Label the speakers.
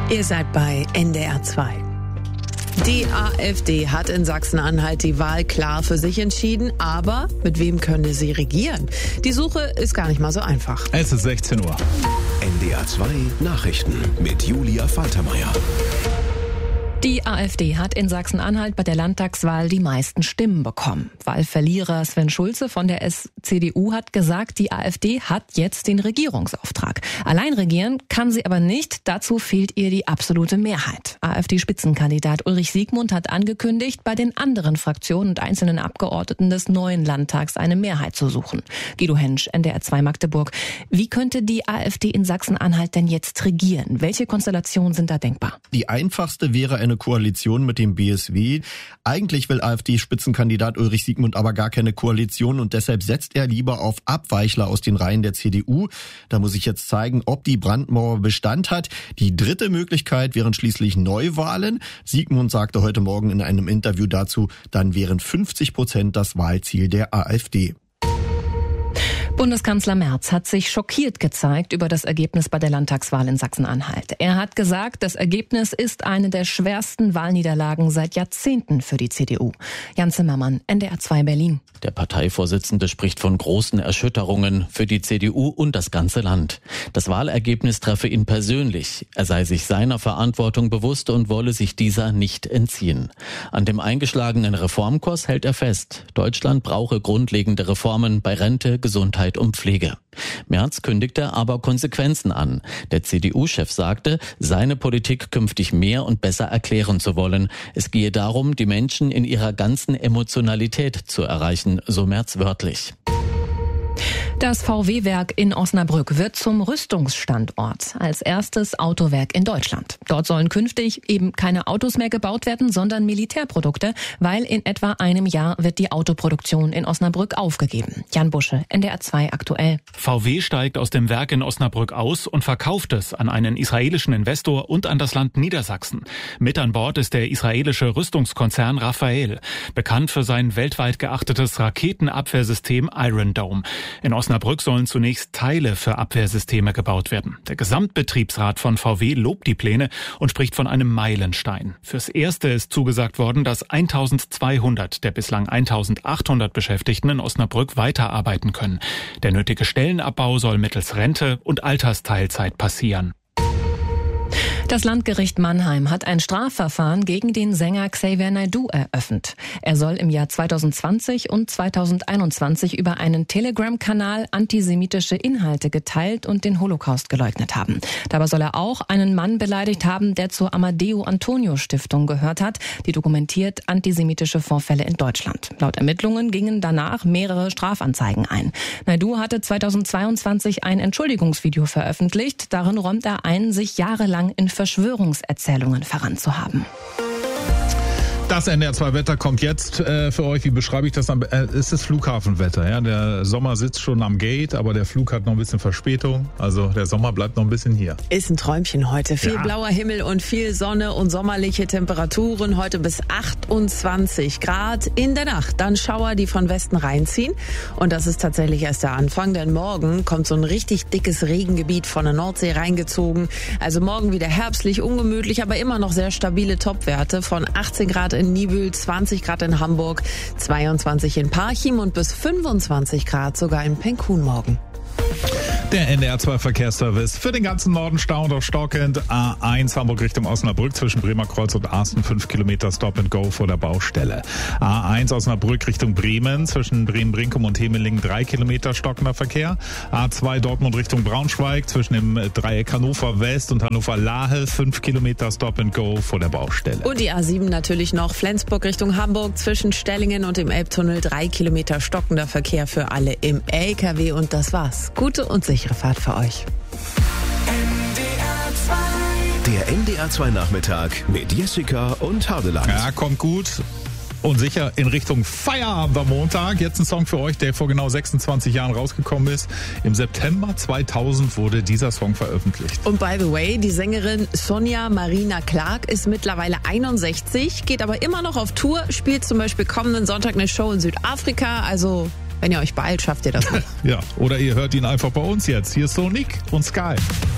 Speaker 1: Ihr seid bei NDR 2. Die AfD hat in Sachsen-Anhalt die Wahl klar für sich entschieden, aber mit wem könne sie regieren? Die Suche ist gar nicht mal so einfach.
Speaker 2: Es ist 16 Uhr.
Speaker 3: NDR 2 Nachrichten mit Julia Faltermeier.
Speaker 4: Die AfD hat in Sachsen-Anhalt bei der Landtagswahl die meisten Stimmen bekommen. Wahlverlierer Sven Schulze von der CDU hat gesagt, die AfD hat jetzt den Regierungsauftrag. Allein regieren kann sie aber nicht, dazu fehlt ihr die absolute Mehrheit. AfD-Spitzenkandidat Ulrich Siegmund hat angekündigt, bei den anderen Fraktionen und einzelnen Abgeordneten des neuen Landtags eine Mehrheit zu suchen. Guido Hensch, NDR 2 Magdeburg. Wie könnte die AfD in Sachsen-Anhalt denn jetzt regieren? Welche Konstellationen sind da denkbar?
Speaker 5: Die einfachste wäre eine Koalition mit dem BSW. Eigentlich will AfD-Spitzenkandidat Ulrich Siegmund aber gar keine Koalition und deshalb setzt er lieber auf Abweichler aus den Reihen der CDU. Da muss ich jetzt zeigen, ob die Brandmauer Bestand hat. Die dritte Möglichkeit wären schließlich Neuwahlen. Siegmund sagte heute Morgen in einem Interview dazu, dann wären 50% das Wahlziel der AfD.
Speaker 4: Bundeskanzler Merz hat sich schockiert gezeigt über das Ergebnis bei der Landtagswahl in Sachsen-Anhalt. Er hat gesagt, das Ergebnis ist eine der schwersten Wahlniederlagen seit Jahrzehnten für die CDU. Jan Zimmermann, NDR 2 Berlin.
Speaker 6: Der Parteivorsitzende spricht von großen Erschütterungen für die CDU und das ganze Land. Das Wahlergebnis treffe ihn persönlich. Er sei sich seiner Verantwortung bewusst und wolle sich dieser nicht entziehen. An dem eingeschlagenen Reformkurs hält er fest. Deutschland brauche grundlegende Reformen bei Rente, Gesundheit und Pflege. Merz kündigte aber Konsequenzen an. Der CDU-Chef sagte, seine Politik künftig mehr und besser erklären zu wollen. Es gehe darum, die Menschen in ihrer ganzen Emotionalität zu erreichen, so Merz wörtlich.
Speaker 4: Das VW-Werk in Osnabrück wird zum Rüstungsstandort als erstes Autowerk in Deutschland. Dort sollen künftig eben keine Autos mehr gebaut werden, sondern Militärprodukte, weil in etwa einem Jahr wird die Autoproduktion in Osnabrück aufgegeben. Jan Busche, NDR 2 aktuell.
Speaker 2: VW steigt aus dem Werk in Osnabrück aus und verkauft es an einen israelischen Investor und an das Land Niedersachsen. Mit an Bord ist der israelische Rüstungskonzern Rafael, bekannt für sein weltweit geachtetes Raketenabwehrsystem Iron Dome. In Osnabrück sollen zunächst Teile für Abwehrsysteme gebaut werden. Der Gesamtbetriebsrat von VW lobt die Pläne und spricht von einem Meilenstein. Fürs Erste ist zugesagt worden, dass 1200 der bislang 1800 Beschäftigten in Osnabrück weiterarbeiten können. Der nötige Stellenabbau soll mittels Rente und Altersteilzeit passieren.
Speaker 4: Das Landgericht Mannheim hat ein Strafverfahren gegen den Sänger Xavier Naidoo eröffnet. Er soll im Jahr 2020 und 2021 über einen Telegram-Kanal antisemitische Inhalte geteilt und den Holocaust geleugnet haben. Dabei soll er auch einen Mann beleidigt haben, der zur Amadeo-Antonio-Stiftung gehört hat, die dokumentiert antisemitische Vorfälle in Deutschland. Laut Ermittlungen gingen danach mehrere Strafanzeigen ein. Naidoo hatte 2022 ein Entschuldigungsvideo veröffentlicht. Darin räumt er ein, sich jahrelang in Verschwörungserzählungen verrannt zu haben.
Speaker 2: Das NDR 2 Wetter kommt jetzt für euch. Wie beschreibe ich das? Es ist Flughafenwetter. Ja? Der Sommer sitzt schon am Gate, aber der Flug hat noch ein bisschen Verspätung. Also der Sommer bleibt noch ein bisschen hier.
Speaker 1: Ist ein Träumchen heute. Viel blauer Himmel und viel Sonne und sommerliche Temperaturen. Heute bis 28 Grad in der Nacht. Dann Schauer, die von Westen reinziehen. Und das ist tatsächlich erst der Anfang, denn morgen kommt so ein richtig dickes Regengebiet von der Nordsee reingezogen. Also morgen wieder herbstlich, ungemütlich, aber immer noch sehr stabile Topwerte von 18 Grad in Niebüll, 20 Grad in Hamburg, 22 in Parchim und bis 25 Grad sogar in Penkun morgen.
Speaker 2: Der NDR 2 Verkehrsservice für den ganzen Norden Stau und auch stockend. A1 Hamburg Richtung Osnabrück zwischen Bremer Kreuz und Arsten 5 Kilometer Stop and Go vor der Baustelle. A1 Osnabrück Richtung Bremen zwischen Bremen-Brinkum und Hemelingen 3 Kilometer stockender Verkehr. A2 Dortmund Richtung Braunschweig zwischen dem Dreieck Hannover West und Hannover Lahe 5 Kilometer Stop and Go vor der Baustelle.
Speaker 1: Und die A7 natürlich noch Flensburg Richtung Hamburg zwischen Stellingen und dem Elbtunnel 3 Kilometer stockender Verkehr für alle im LKW und das war's. Gute und sichere Fahrt für euch.
Speaker 3: Der NDR 2 Nachmittag mit Jessica und Hardeland.
Speaker 2: Ja, kommt gut und sicher in Richtung Feierabend am Montag. Jetzt ein Song für euch, der vor genau 26 Jahren rausgekommen ist. Im September 2000 wurde dieser Song veröffentlicht.
Speaker 1: Und by the way, die Sängerin Sonja Marina Clark ist mittlerweile 61, geht aber immer noch auf Tour, spielt zum Beispiel kommenden Sonntag eine Show in Südafrika, also wenn ihr euch beeilt, schafft ihr das nicht.
Speaker 2: Ja, oder ihr hört ihn einfach bei uns jetzt. Hier ist Sonic und Sky.